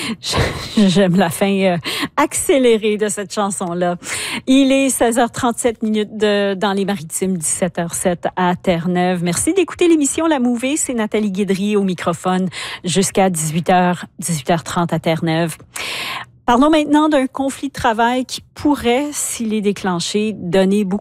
J'aime la fin accélérée de cette chanson-là. Il est 16h37 dans les Maritimes, 17h07 à Terre-Neuve. Merci d'écouter l'émission La Mouvée. C'est Nathalie Guidry au microphone jusqu'à 18h30 à Terre-Neuve. Parlons maintenant d'un conflit de travail qui pourrait, s'il est déclenché, donner beaucoup